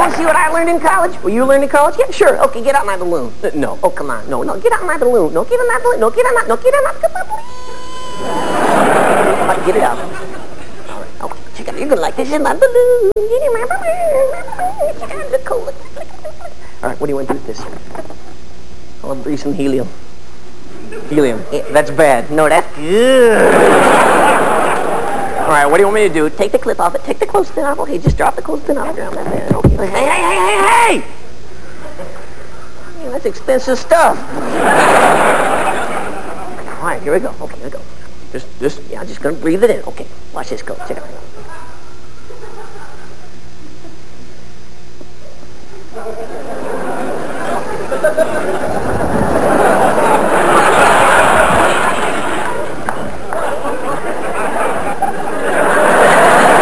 want to see what I learned in college? Well, you learned in college? Yeah, sure. Okay, get out my balloon. No. Oh, come on. No, get out my balloon. No, get out my balloon. No, get out my come on, please. Get it out. All right. Okay, check out. You're going to like this. This is my balloon. Get in my balloon. Get out of the cold. All right, what do you want to do with this? I'll breathe some helium. Helium. Yeah, that's bad. No, that's good. All right, what do you want me to do? Take the clip off it. Take the clothespin off. Okay, just drop the clothespin off the ground. That's it. Okay. Hey! Man, that's expensive stuff. All right, here we go. Okay, here we go. I'm just going to breathe it in. Okay, watch this go. Check it out.